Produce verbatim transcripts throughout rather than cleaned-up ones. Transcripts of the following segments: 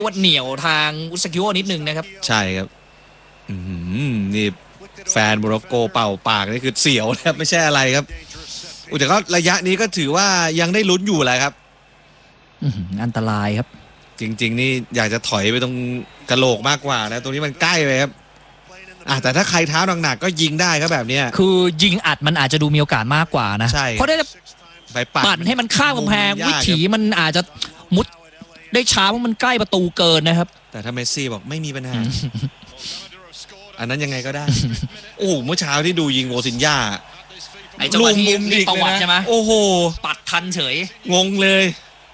ว่าเหนียวทางอุสกิโอนิดนึงนะครับใช่ครับอืมนี่แฟนโมร็อกโกเป่าปากนี่คือเสียวนะครับไม่ใช่อะไรครับอุยแต่ก็ระยะนี้ก็ถือว่ายังได้ลุ้นอยู่แหละครับอันตรายครับจริงๆนี่อยากจะถอยไปตรงกะโหลกมากกว่านะตรงนี้มันใกล้ไปครับอ่ะแต่ถ้าใครเท้าหนักๆก็ยิงได้ครับแบบนี้คือยิงอัดมันอาจจะดูมีโอกาสมากกว่านะใช่เพราะได้ไปปั่นให้มันข้ามกำแพงวิถีมันอาจจะมุดได้ช้าเพราะมันใกล้ประตูเกินนะครับแต่ถ้าเมสซี่บอกไม่มีปัญหาอันนั้นยังไงก็ได้โอ้เมื่อเช้าที่ดูยิงโวซินญ่าไอ้จังหวะที่มีประวัติใช่ไหมโอ้โหปัดทันเฉยงงเลย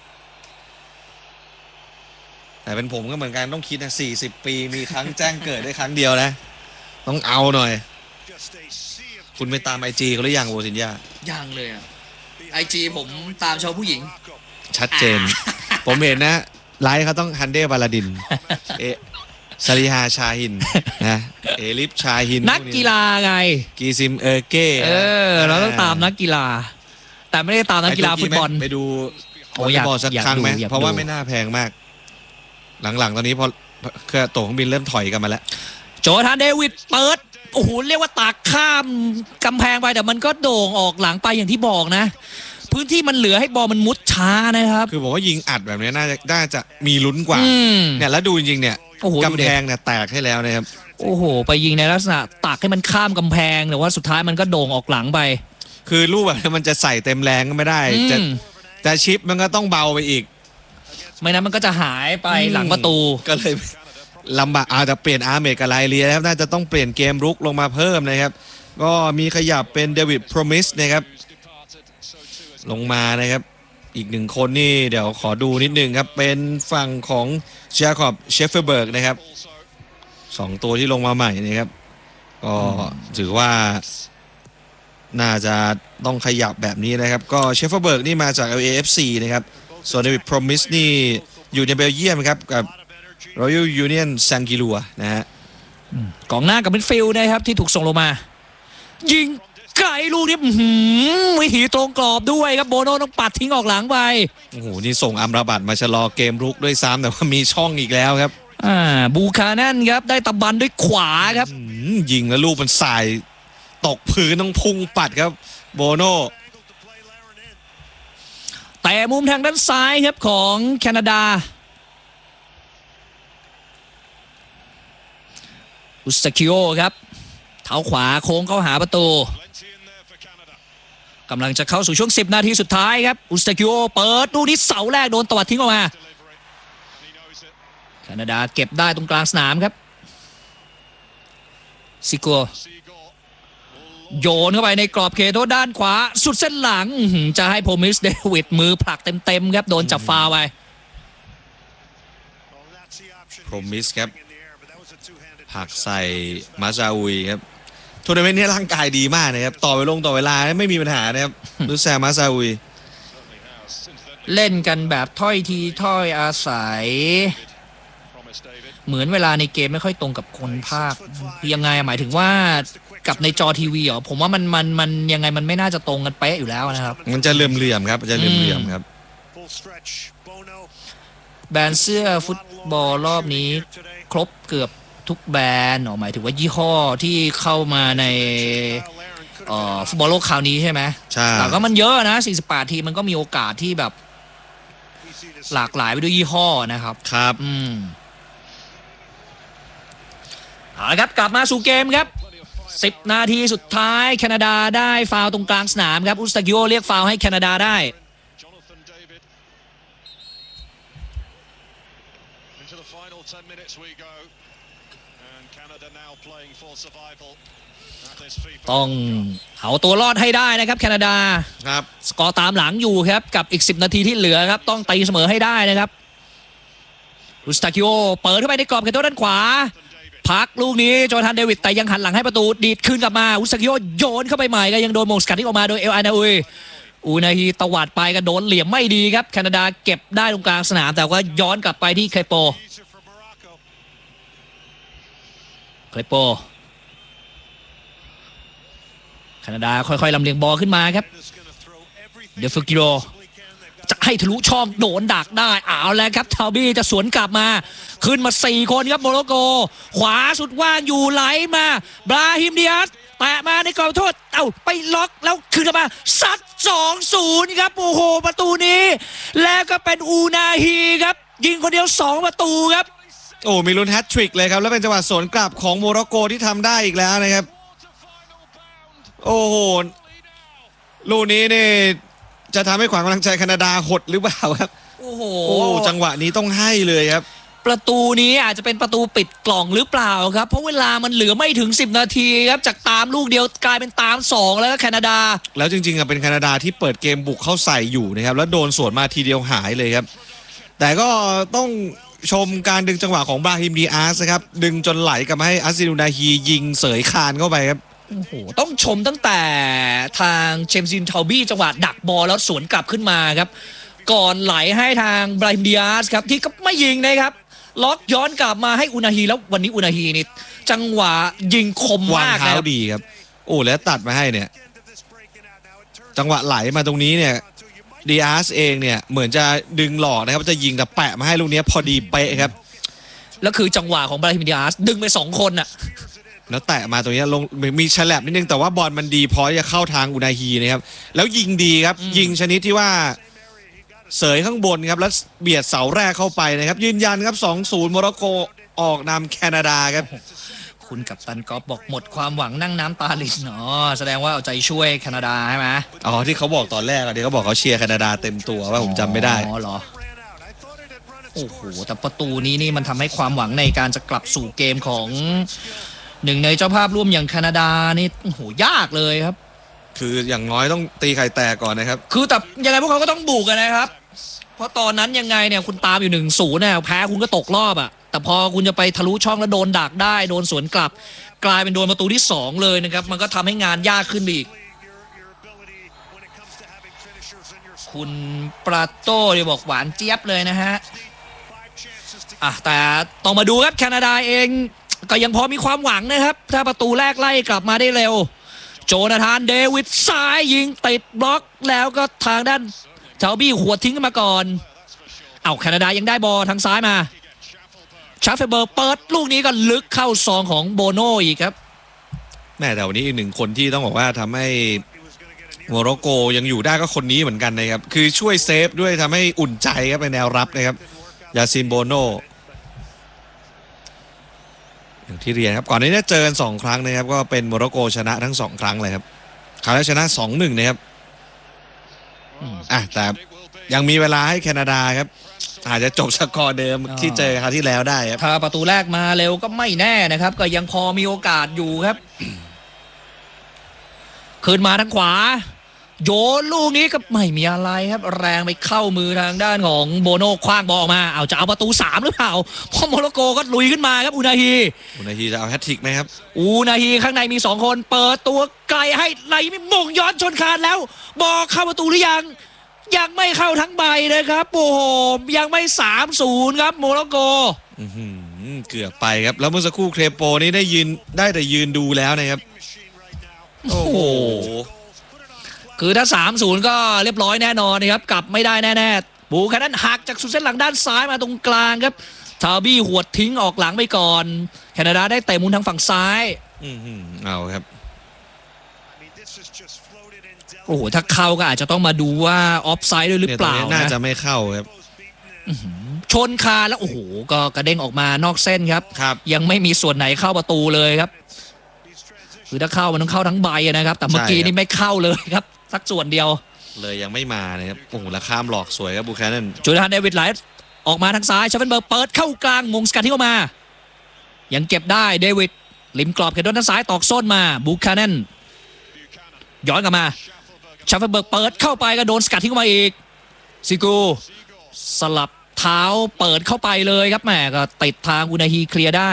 แต่เป็นผมก็เหมือนกันต้องคิดนะสี่สิบปีมีครั้งแจ้งเกิดได้ครั้งเดียวนะต้องเอาหน่อยคุณไปตามไอจีเขาหรือยังโวซินญ่ายังเลยอ่ะไอจีผมตามชาวผู้หญิงชัดเจนผมเห็นนะไลฟ์เขาต้องฮันเดบาลาดินเอซาลิฮาชาฮินนะเอลิฟชาฮินนักกีฬาไงกีซิมเออเก้เออเราต้องตามนักกีฬาแต่ไม่ได้ตามนักกีฬาฟุตบอลไปดูวอลเลย์บอลสักครั้งไหมเพราะว่าไม่น่าแพงมากหลังๆตอนนี้พอเครื่องตั๋วเครื่องบินเริ่มถอยกันมาแล้วโจธานเดวิดเปิดโอ้โหเรียกว่าตากข้ามกำแพงไปแต่มันก็โด่งออกหลังไปอย่างที่บอกนะพื้นที่มันเหลือให้บอลมันมุดช้านะครับคือผมว่ายิงอัดแบบนี้น่าจะน่าจะมีลุ้นกว่าเนี่ยแล้วดูจริงๆเนี่ยกำแพงเนี่ยแตกให้แล้วนะครับโอ้โหไปยิงในลักษณะตักให้มันข้ามกำแพงแต่ว่าสุดท้ายมันก็โด่งออกหลังไปคือลูกแบบนี้มันจะใส่เต็มแรงก็ไม่ได้จะแต่ชิปมันก็ต้องเบาไปอีกไม่นั้นมันก็จะหายไปหลังประตูก็เลยลำบากอาจจะเปลี่ยนอาร์เมดกับไลเลียนะครับน่าจะต้องเปลี่ยนเกมรุกลงมาเพิ่มนะครับก็มีขยับเป็นเดวิดพรอมิสนะครับลงมานะครับอีกหนึ่งคนนี่เดี๋ยวขอดูนิดนึงครับเป็นฝั่งของจาคอบเชฟเฟอร์เบิร์กนะครับสองตัวที่ลงมาใหม่นะครับก็ถือว่าน่าจะต้องขยับแบบนี้นะครับก็เชฟเฟอร์เบิร์กนี่มาจาก แอล เอ เอฟ ซี นะครับส่วนเดวิดพรอมิสนี่อยู่ในเบลเยียมครับกับ Royal Union Saint-Gilloise นะฮะกองหน้ากับมิดฟิลด์นะครับที่ถูกส่งลงมายิงไกลลูกนี้วิถีตรงกรอบด้วยครับโบโน่ต้องปัดทิ้งออกหลังไปโอ้โหนี่ส่งอัมราบัตมาชะลอเกมรุกด้วยซ้ำแต่ว่ามีช่องอีกแล้วครับอ่าบูคานั่นครับได้ตะบันด้วยขวาครับยิงแล้วลูกมันสายตกพื้นต้องพุ่งปัดครับโบโน่แต่มุมทางด้านซ้ายครับของแคนาดาอุสกิโอครับเท้าขวาโค้งเข้าหาประตูกำลังจะเข้าสู่ช่วงสิบนาทีสุดท้ายครับอุสกิโอเปิดลูกนี้เสาแรกโดนตวัดทิ้งออกมาแคนาดาเก็บได้ตรงกลางสนามครับซิโกโยนเข้าไปในกรอบเขตโทษด้านขวาสุดเส้นหลังจะให้โพมิสเดวิดมือผลักเต็มๆครับโดนจับฟาวไปโพมิสครับผลักใส่มาซาอุยครับทัวร์นาเมนต์นี้ร่างกายดีมากนะครับต่อไปลงต่อเวลาไม่มีปัญหานะครับดูแซมมาซาอุยเล่นกันแบบถ้อยทีถ้อยอาศัยเหมือนเวลาในเกมไม่ค่อยตรงกับคนภาคยังไงหมายถึงว่ากับในจอทีวีเหรอผมว่ามันมันมันยังไงมันไม่น่าจะตรงกันเป๊ะอยู่แล้วนะครับมันจะเหลื่อมๆครับจะเหลื่อมๆครับแบรนด์เสื้อฟุตบอลรอบนี้ครบเกือบทุกแบรนด์หมายถึงว่ายี่ห้อที่เข้ามาในฟุตบอลโลกคราวนี้ใช่ไหมใช่แต่ก็มันเยอะนะสี่สิบแปดทีมันก็มีโอกาสที่แบบหลากหลายไปด้วยยี่ห้อนะครับครับอืมเอาละครับกลับมาสู่เกมครับสิบนาทีสุดท้ายแคนาดาได้ฟาวล์ตรงกลางสนามครับอุสตากิโอเรียกฟาวล์ให้แคนาดาได้ต้องเอาตัวรอดให้ได้นะครับแคนาดาครับสกอร์ตามหลังอยู่ครับกับอีกสิบนาทีที่เหลือครับต้องตีเสมอให้ได้นะครับอุสตากิโอเปิดเข้าไปในกรอบเขตโทษด้านขวาพักลูกนี้โจธานเดวิดแต่ยังหันหลังให้ประตูดีดคืนกลับมาอุสตากิโอโยนเข้าไปใหม่ก็ยังโดนมงสกัดที่ออกมาโดยเอลอานาอุยอูนาฮีตวัดไปก็โดนเหลี่ยมไม่ดีครับแคนาดาเก็บได้ตรงกลางสนามแต่ก็ย้อนกลับไปที่เคลโปเคลโปแคนาดาค่อยๆลำเลียงบอลขึ้นมาครับเดฟกิโรจะให้ทะลุช่องโดนดักได้เอาแล้วครับทาวบี้จะสวนกลับมาขึ้นมาสี่คนครับโมร็อกโกขวาสุดว่างอยู่ไหลมาบราฮิมดิอาสแตะมาในกรอบโทษเอ้าไปล็อกแล้วคืนกลับมาซัด สองศูนย์ ครับโอ้โหประตูนี้แล้วก็เป็นอูนาฮีครับยิงคนเดียวสองประตูครับโอ้มีลุ้นแฮตทริกเลยครับแล้วเป็นจังหวะสวนกลับของโมร็อกโกที่ทำได้อีกแล้วนะครับโอ้โหลูกนี้นี่จะทำให้ขวัญกำลังใจแคนาดาหดหรือเปล่าครับโอ้โหจังหวะนี้ต้องให้เลยครับประตูนี้อาจจะเป็นประตูปิดกล่องหรือเปล่าครับเพราะเวลามันเหลือไม่ถึงสิบนาทีครับจากตามลูกเดียวกลายเป็นตามสองแล้วก็แคนาดาแล้วจริงๆเป็นแคนาดาที่เปิดเกมบุกเข้าใส่อยู่นะครับแล้วโดนสวนมาทีเดียวหายเลยครับแต่ก็ต้องชมการดึงจังหวะของบราฮิมดีอาสครับดึงจนไหลกลับมาให้อัสซิลูนาฮียิงเสยคานเข้าไปครับโอ้โหต้องชมตั้งแต่ทางเจมส์ซินทาวบี้จังหวะดักบอลแล้วสวนกลับขึ้นมาครับก่อนไหลให้ทางบราฮิมดีอาสครับที่ก็ไม่ยิงนะครับล็อกย้อนกลับมาให้อุนาฮีแล้ววันนี้อุนาฮีนี่จังหวะยิงคมมากวางเท้าดีครับโอ้แล้วตัดมาให้เนี่ยจังหวะไหลมาตรงนี้เนี่ยดีอาสเองเนี่ยเหมือนจะดึงหลอกนะครับจะยิงแต่แปะมาให้ลูกนี้พอดีเป๊ะครับแล้วคือจังหวะของบราฮิมดีอาสดึงไปสองคนน่ะแล้วแตะมาตรงนี้ลงมีฉลับนิดนึงแต่ว่าบอลมันดีพอจะเข้าทางอุนาฮีนะครับแล้วยิงดีครับยิงชนิดที่ว่าเสยข้างบนครับแล้วเบียดเสาแรกเข้าไปนะครับยืนยันครับ สองศูนย์ โมร็อกโกออกนำแคนาดาครับคุณกัปตันกอล์ฟบอกหมดความหวังนั่งน้ำตาลินเนาะแสดงว่าเอาใจช่วยแคนาดาใช่ไหมอ๋อที่เขาบอกตอนแรกอะที่เขาบอกเขาเชียร์แคนาดาเต็มตัวว่าผมจำไม่ได้อ๋อเหรอโอ้โหแต่ประตูนี้นี่มันทำให้ความหวังในการจะกลับสู่เกมของหนึ่งในเจ้าภาพร่วมอย่างแคนาดานี่โอ้โหยากเลยครับคืออย่างน้อยต้องตีไข่แตกก่อนนะครับคือแต่ยังไงพวกเขาก็ต้องบุกกันนะครับเพราะตอนนั้นยังไงเนี่ยคุณตามอยู่หนึ่งศูนย์เนี่ยแพ้คุณก็ตกรอบอ่ะแต่พอคุณจะไปทะลุช่องแล้วโดนดักได้โดนสวนกลับกลายเป็นโดนประตูที่สองเลยนะครับมันก็ทำให้งานยากขึ้นอีกคุณปราโต้เนี่ยบอกหวานเจี๊ยบเลยนะฮะอ่ะแต่ต้องมาดูครับแคนาดาเองก็ยังพอมีความหวังนะครับถ้าประตูแรกไล่กลับมาได้เร็วโจนาธานเดวิดซ้ายยิงติดบล็อกแล้วก็ทางด้านเจ้าบี้หัวทิ้งมาก่อนเอาแคนาดายังได้บอลทางซ้ายมาชาเฟเบอร์เปิดลูกนี้ก็ลึกเข้าซองของโบโน่อีกครับแม่แต่วันนี้อีกหนึ่งคนที่ต้องบอกว่าทำให้โมร็อกโกยังอยู่ได้ก็คนนี้เหมือนกันนะครับคือช่วยเซฟด้วยทำให้อุ่นใจครับในแนวรับนะครับยาซินโบโน่อย่างที่เรียนครับก่อนนี้เนี่ยเจอกันสองครั้งนะครับก็เป็นโมร็อกโกชนะทั้งสองครั้งเลยครับคราวแรกชนะ สองหนึ่ง นะครับอ่ะแต่ยังมีเวลาให้แคนาดาครับอาจจะจบสกอร์เดิมที่เจอคราวที่แล้วได้ครับถ้าประตูแรกมาเร็วก็ไม่แน่นะครับก็ยังพอมีโอกาสอยู่ครับขึ้นมาทางขวาโยนลูกนี้ก็ไม่มีอะไรครับแรงไปเข้ามือทางด้านของโบโน่คว้างบอลมาเอาจะเอาประตูสามหรือเปล่าเพราะโมร็อกโกก็ลุยขึ้นมาครับอูนาฮีอูนาฮีจะเอาแฮตทริกไหมครับอูนาฮีข้างในมีสองคนเปิดตัวไกลให้ไหลไม่มงย้อนชนคานแล้วบอลเข้าประตูหรือยังยังไม่เข้าทั้งใบเลยครับโอ้โหยังไม่ สามศูนย์ ครับโมร็อกโกเกือบไปครับแล้วเมื่อสักครู่เครโปนี่ได้ยืนได้แต่ยืนดูแล้วนะครับโอ้โหคือถ้า สามศูนย์ ก็เรียบร้อยแน่นอนนะครับกลับไม่ได้แน่ๆบูแคนนั้นหักจากสุดเส้นหลังด้านซ้ายมาตรงกลางครับทาวบี้หวดทิ้งออกหลังไปก่อนแคนาดาได้เตะมุมทางฝั่งซ้ายอืมเอาครับโอ้โหถ้าเข้าก็อาจจะต้องมาดูว่าออฟไซด์ด้วยหรือเปล่าน่าจะไม่เข้าครับชนคาแล้วโอ้โหก็กระเด้งออกมานอกเส้นครับครับยังไม่มีส่วนไหนเข้าประตูเลยครับคือถ้าเข้ามันต้องเข้าทั้งใบนะครับแต่เมื่อกี้นี่ไม่เข้าเลยครับสักส่วนเดียวเลยยังไม่มานะครับโอ้โหแล้วข้ามหลอกสวยครับบูแคนนันจูดานเดวิดไลท์ออกมาทางซ้ายชาเฟนเบิร์กเปิดเข้ากลางมงสกัดที่เข้ามายังเก็บได้เดวิดริมกรอบเขตโดนทางซ้ายตอกส้นมาบูแคนนันย้อนกลับมาชาเฟนเบิร์กเปิดเข้าไปก็โดนสกัดที่เข้ามาอีกซิกูสลับเท้าเปิดเข้าไปเลยครับแหมก็ติดทางอูนาฮีเคลียร์ได้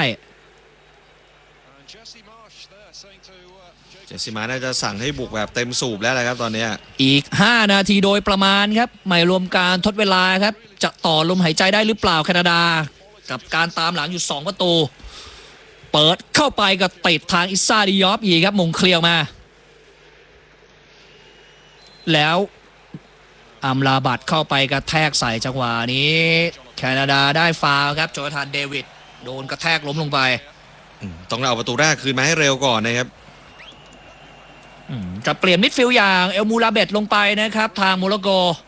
เจสซิมาน่าจะสั่งให้บุกแบบเต็มสูบแล้วนะครับตอนนี้อีกห้านาทีโดยประมาณครับไม่รวมการทดเวลาครับจะต่อลมหายใจได้หรือเปล่าแคนาดากับการตามหลังอยู่สองประตูเปิดเข้าไปก็ติดทางอิซ่าดิยอฟอีกครับมงเคลียร์มาแล้วอัมลาบัตเข้าไปกระแทกใส่จังหวะนี้แคนาดาได้ฟาวล์ครับโจนาธานเดวิดโดนกระแทกล้มลงไปอืมต้องเอาประตูแรกคืนมาให้เร็วก่อนนะครับอืมจะเปลี่ยนมิดฟิลด์อย่างเอลมูลาเบตลงไปนะครับทางโมร็อกโก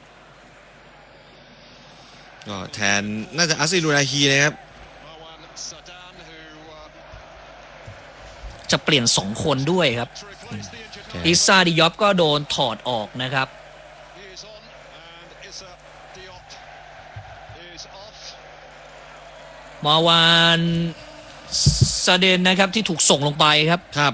ก็แทนน่าจะอัสซิลูนาฮีนะครับจะเปลี่ยนสองคนด้วยครับอิซาดิยอฟก็โดนถอดออกนะครับมาวานซาเดนนะครับที่ถูกส่งลงไปครับครับ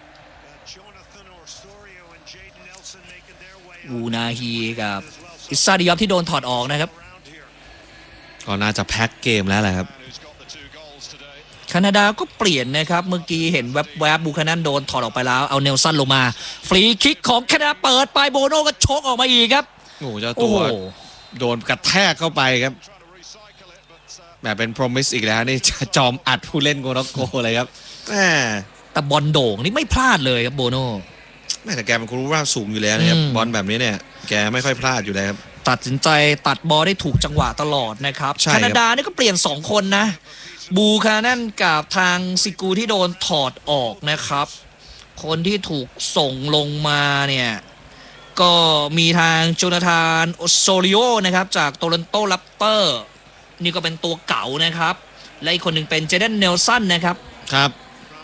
อูนาฮีกับอิซาดิยอฟที่โดนถอดออกนะครับก็น่าจะแพ็คเกมแล้วแหละครับแคนาดาก็เปลี่ยนนะครับเมื่อกี้เห็นแวบๆบูคานันโดนถอดออกไปแล้วเอาเนลสันลงมาฟรีคิกของแคนาดาเปิดไปโบโน่ก็ชกออกมาอีกครับโอ้เจ้าตัวโดนกระแทกเข้าไปครับแบบเป็น promise อีกแล้วนี่จะจอมอัดผู้เล่นโมร็อกโกเลยครับแต่บอลโด่งนี่ไม่พลาดเลยครับโบโน่แม่แต่แกเป็นคนรู้ว่าสูงอยู่แล้วนะครับบอลแบบนี้เนี่ยแกไม่ค่อยพลาดอยู่แล้วครับตัดสินใจตัดบอลได้ถูกจังหวะตลอดนะครับแคนาดานี่ก็เปลี่ยนสองคนนะบูคานันกับทางซิกูที่โดนถอดออกนะครับคนที่ถูกส่งลงมาเนี่ยก็มีทางโจนาธานโอโซริโอนะครับจากโตรอนโตแรปเตอร์นี่ก็เป็นตัวเก่านะครับและอีกคนหนึ่งเป็นเจเดนเนลสันนะครับครับ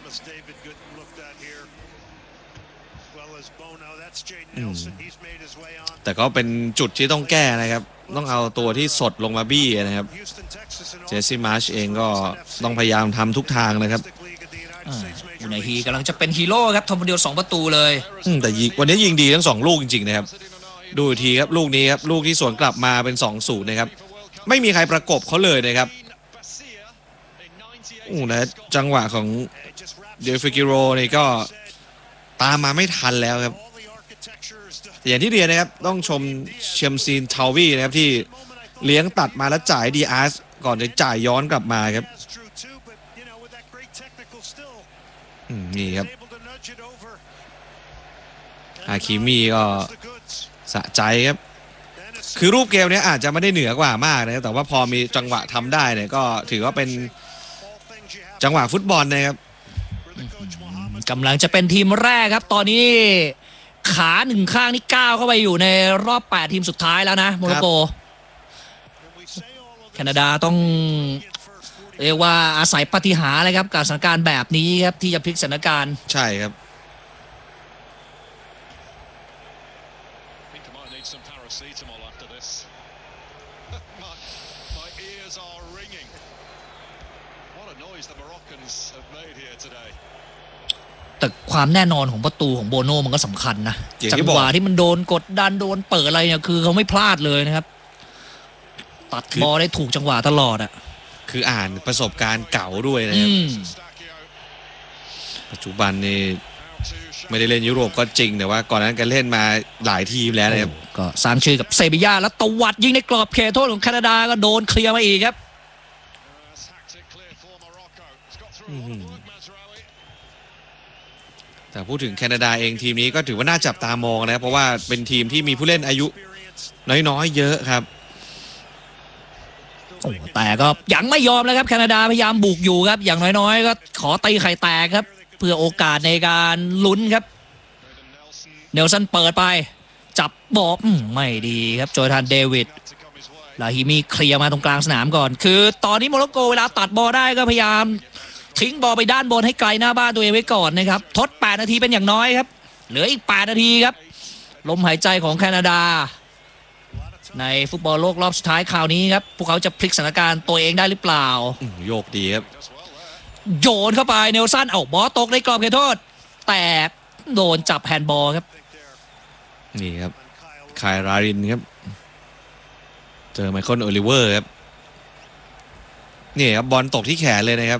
แต่ก็เป็นจุดที่ต้องแก้นะครับต้องเอาตัวที่สดลงมาบี้นะครับเจสซี่มาร์ชเองก็ต้องพยายามทำทุกทางนะครับอูนาฮีกำลังจะเป็นฮีโร่ครับทำคนเดียวสองประตูเลยแต่ยิงวันนี้ยิงดีทั้งสองลูกจริงๆนะครับดูอีกทีครับลูกนี้ครับลูกที่สวนกลับมาเป็น สองศูนย์ นะครับไม่มีใครประกบเขาเลยนะครับโอ้นะจังหวะของเดลฟิกิโรนี่ก็ตามมาไม่ทันแล้วครับอย่างที่เรียนนะครับต้องชมเชมซีนทาววี่นะครับที่เลี้ยงตัดมาแล้วจ่ายดีอาร์สก่อนจะจ่ายย้อนกลับมาครับนี่ครับฮาคิมิก็สะใจครับคือรูปเกมนี้อาจจะไม่ได้เหนือกว่ามากนะครับแต่ว่าพอมีจังหวะทำได้เนี่ยก็ถือว่าเป็นจังหวะฟุตบอลนะครับกำลังจะเป็นทีมแรกครับตอนนี้ขาหนึ่งข้างนี่ก้าวเข้าไปอยู่ในรอบแปดทีมสุดท้ายแล้วนะโมร็อกโกแคนาดาต้องเรียกว่าอาศัยปาฏิหาริย์เลยครับกับสถานการณ์แบบนี้ครับที่จะพลิกสถานการณ์ใช่ครับแต่ความแน่นอนของประตูของโบโน่มันก็สำคัญนะจังหวะที่มันโดนกดดันโดนเปิดอะไรเนี่ยคือเขาไม่พลาดเลยนะครับตัดบอลได้ถูกจังหวะตลอดอ่ะคืออ่านประสบการณ์เก่าด้วยนะครับปัจจุบันนี่ไม่ได้เล่นยุโรปก็จริงแต่ว่าก่อนนั้นแกเล่นมาหลายทีมแล้วนะครับก็สร้างชื่อกับเซบีย่าแล้วตวัดยิงในกรอบเขตโทษของแคนาดาก็โดนเคลียร์มาอีกครับแต่พูดถึงแคนาดาเองทีมนี้ก็ถือว่าน่าจับตามองนะครับเพราะว่าเป็นทีมที่มีผู้เล่นอายุน้อยๆเยอะครับแต่ก็ยังไม่ยอมแล้วครับแคนาดาพยายามบุกอยู่ครับอย่างน้อยๆก็ขอตีไข่แตกครับเพื่อโอกาสในการลุ้นครับเนลสันเปิดไปจับบอลไม่ดีครับโจนาธานเดวิดลาฮิมีเคลียร์มาตรงกลางสนามก่อนคือตอนนี้โมร็อกโกเวลาตัดบอลได้ก็พยายามทิ้งบอลไปด้านบนให้ไกลหน้าบ้านตัวเองไว้ก่อนนะครับทดแปดนาทีเป็นอย่างน้อยครับเหลืออีกแปดนาทีครับลมหายใจของแคนาดาในฟุตบอลโลกรอบสุดท้ายคราวนี้ครับพวกเขาจะพลิกสถานการณ์ตัวเองได้หรือเปล่าโยกดีครับโยนเข้าไปเนลสันเอาบอลตกในกรอบเขตโทษแต่โดนจับแฮนด์บอลครับนี่ครับคายรารินครับเจอไมเคิลโอลิเวอร์ครับนี่ครับบอลตกที่แขนเลยนะครับ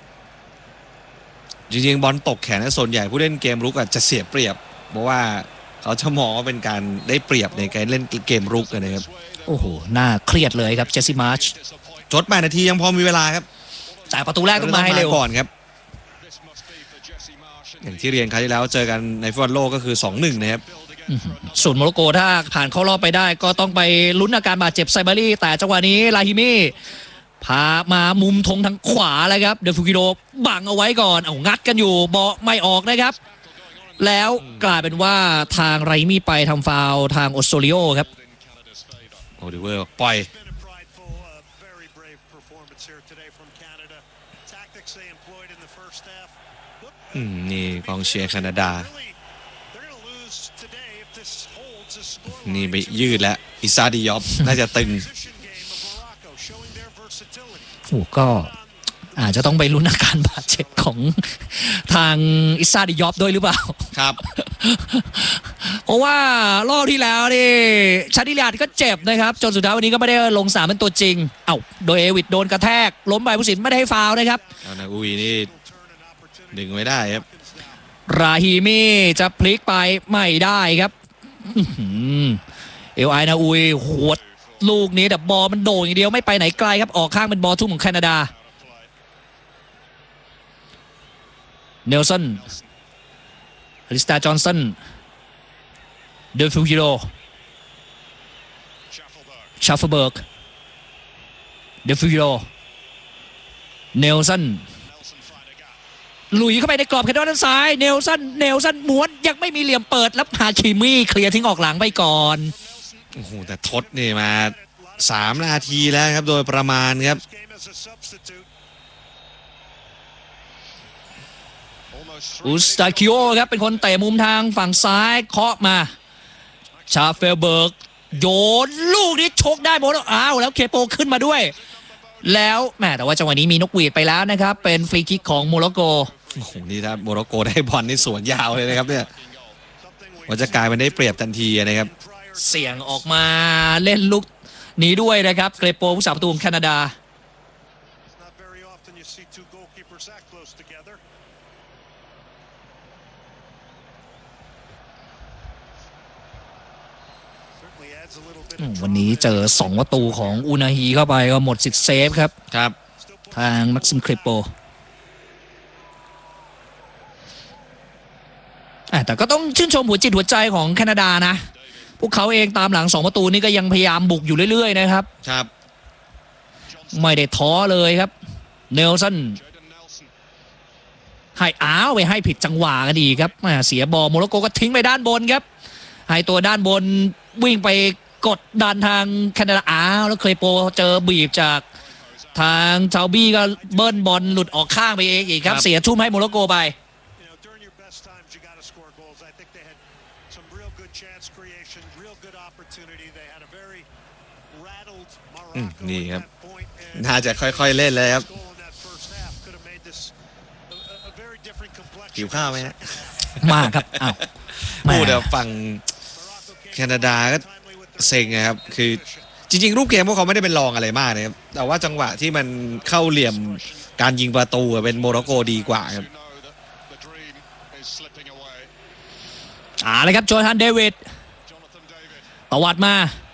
จริงๆบอลตกแขนส่วนใหญ่ผู้เล่นเกมรุกอาจจะเสียเปรียบเพราะว่าเขาจะมองว่าเป็นการได้เปรียบในการเล่นเกมรุกกันนะครับโอ้โหน่าเครียดเลยครับเจสซี่มาร์ชจดแปดนาทียังพอมีเวลาครับแต่ประตูแรกต้องมาให้เร็วก่อนครับอย่างที่เรียนครั้งที่แล้วเจอกันในฟุตบอลโลกก็คือ สองหนึ่ง นะครับส่วนโมร็อกโกถ้าผ่านเข้ารอบไปได้ก็ต้องไปลุ้นอาการบาดเจ็บไซบารีแต่จังหวะนี้ลาฮิมีพามามุมธงทางขวาแล้วครับเดฟูกิโดบังเอาไว้ก่อนเอางัดกันอยู่บอลไม่ออกนะครับแล้วกลายเป็นว่าทางไรมี่ไปทำฟาวล์ทางออสโตริโอครับโอลิเวอร์ปล่อยอืมนี่กองเชียร์แคนาดานี่ไปยืดแล้วอิซาดิยอฟน่าจะตึงโอ้ก็อาจจะต้องไปลุ้นอาการบาดเจ็บของทางอิซาดิยอฟด้วยหรือเปล่าครับเพราะว่ารอบที่แล้วนี่ชาดิลิอาดก็เจ็บนะครับจนสุดท้ายวันนี้ก็ไม่ได้ลงสนามเป็นตัวจริงเอ้าโดยเอวิดโดนกระแทกล้มไปผู้สินไม่ได้ให้ฟาวล์นะครับเอานะอุยนี่ดึงไม่ได้ครับราฮีมี่จะพลิกไปไม่ได้ครับเอลไอนาอุยหวดลูกนี้แต่บอลมันโด่งอย่างเดียวไม่ไปไหนไกลครับออกข้างเป็นบอลทุ่มของแคนาดาเนลสันอลิสตาจอห์นสันเดฟิลกิโรชาฟเฟอร์เบิร์กเดฟิลกิโรเนลสันลุยเข้าไปในกรอบแคนด้านซ้ายเนลสันเนลสันม้วนยังไม่มีเหลี่ยมเปิดแล้วฮาคิมี่เคลียร์ทิ้งออกหลังไปก่อนโอ้โหแต่ทดนี่มาสามนาทีแล้วครับโดยประมาณครับอุสตาคิโอครับเป็นคนเตะมุมทางฝั่งซ้ายเคาะมาชาเฟลเบิร์กโยนลูกนี้ชกได้หมดอ้าวแล้วเคโปขึ้นมาด้วยแล้วแหมแต่ว่าจังหวะนี้มีนกหวีดไปแล้วนะครับเป็นฟรีคิกของโมร็อกโกโอ้โหนี่ถ้าโมร็อกโกได้บอลนี่สวนยาวเลยนะครับเนี่ยว่าจะกลายเป็นได้เปรียบทันทีนะครับเสี่ยงออกมาเล่นลูกนี้ด้วยนะครับเกรโปผู้สาประตูของแคนาดาวันนี้เจอสองประตูของอูนาฮีเข้าไปก็หมดสิทธิ์เซฟครับครับทางมักซิมเครโปแต่ก็ต้องชื่นชมหัวจิตหัวใจของแคนาดานะพวกเขาเองตามหลังสองประตูนี่ก็ยังพยายามบุกอยู่เรื่อยๆนะครับครับไม่ได้ท้อเลยครับเนลสันให้อ้าวไปให้ผิดจังหวะกันดีครับเสียบอลโมร็อกโกก็ทิ้งไปด้านบนครับให้ตัวด้านบนวิ่งไปกดดันทางแคนาดาอ้าวแล้วเคยโปเจอบีบจากทางชาวบี้ก็เบิ้ลบอลหลุดออกข้างไปเองอีกครับเสียทุ่มให้โมร็อกโกไปนี่ครับน่าจะค่อยๆเล่นเลยครับหิวข้าวไหมฮะมากครับอ้าวพูดเดี๋ยวฟังแคนาดาก็เซ็งนะครับคือจริงๆรูปเกมพวกเขาไม่ได้เป็นรองอะไรมากนะครับแต่ว่าจังหวะที่มันเข้าเหลี่ยมการยิงประตูเป็นโมร็อกโกดีกว่าครับอ่าเลยครับโจฮันเดวิดตวัดมา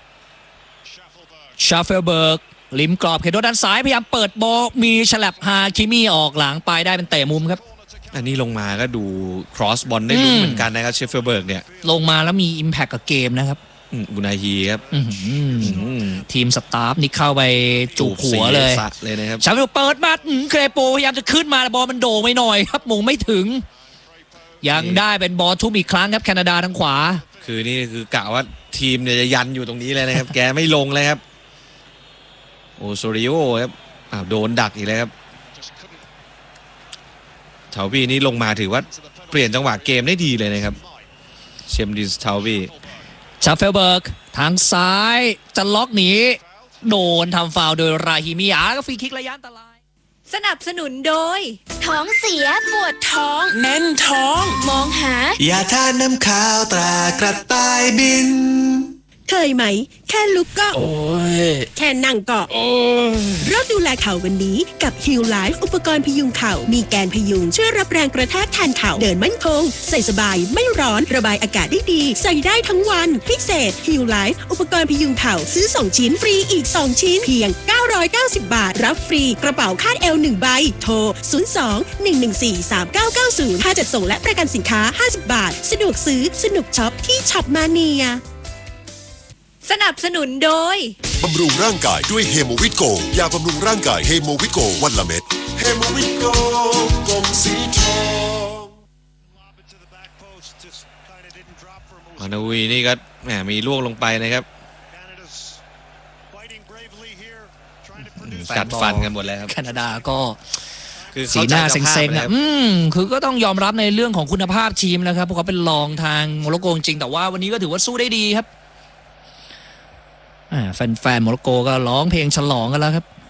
ชาเฟลเบิร์กลิมกรอบเขตโทษด้านซ้ายพยายามเปิดบอลมีฉลับฮาคิมี่ออกหลังไปได้เป็นเตะมุมครับอันนี้ลงมาก็ดูครอสบอลได้ลุ้นเหมือนกันนะครับเชฟเฟลเบิร์กเนี่ยลงมาแล้วมีอิมแพคกับเกมนะครับอุนาฮีครับทีมสตาฟนี่เข้าไปจูบหัวเลยเลยนะครับชาเฟลเปิดมาเกรโปพยายามจะขึ้นมาบอลมันโด่งไปหน่อยครับมงไม่ถึงยังได้เป็นบอลทุ่มอีกครั้งครับแคนาดาทางขวาคือนี่คือกะว่าทีมเนี่ยจะยันอยู่ตรงนี้เลยนะครับแกไม่ลงเลยครับโอโซริโอครับโดนดักอีกแล้วครับเทาบี้นี่ลงมาถือว่าเปลี่ยนจังหวะเกมได้ดีเลยนะครับเชมดิสเทาบี้ชาเฟลเบิร์กทางซ้ายจะล็อกหนีโดนทำฟาวล์โดยราฮิมีอาก็ฟรีคิกระยะอันตรายสนับสนุนโดยท้องเสียปวดท้องแน่นท้องมองหายาทานน้ำข้าวตรากระต่ายบินเคยไหมแค่ลุกก็โอ้ยแค่นั่งก็โอ้ยเริ่มดูแลเข่าวันนี้กับ Heal Life อุปกรณ์พยุงเข่ามีแกนพยุงช่วยรับแรงกระแทกแทนเข่าเดินมั่นคงใส่สบายไม่ร้อนระบายอากาศได้ดีใส่ได้ทั้งวันพิเศษ Heal Life อุปกรณ์พยุงเข่าซื้อสองชิ้นฟรีอีกสองชิ้นเพียงเก้าร้อยเก้าสิบบาทรับฟรีกระเป๋าคาดเอวหนึ่งใบโทรศูนย์ สอง หนึ่ง หนึ่ง สี่ สาม เก้า เก้า ศูนย์ค่าจัดส่งและประกันสินค้าห้าสิบบาทสะดวกซื้อสนุกช็อปที่ช็อปมาเนียสนับสนุนโดยบำรุงร่างกายด้วยเฮโมวิตโกยาบำรุงร่างกายเฮโมวิตโกวันละเม็ดเฮโมวิตโกกลมสีทองมานาวีนี่ก็แหมมีล่วงลงไปนะครับกัดฟันกันหมดแล้วครับแคนาดาก็คือสีหน้าเซ็งๆอ่ะอืมคือก็ต้องยอมรับในเรื่องของคุณภาพทีมนะครับพวกเขาเป็นรองทางโมร็อกโกจริงแต่ว่าวันนี้ก็ถือว่าสู้ได้ดีครับแฟนๆโมร็อกโกก็ร้องเพลงฉลองกันแล้วครับ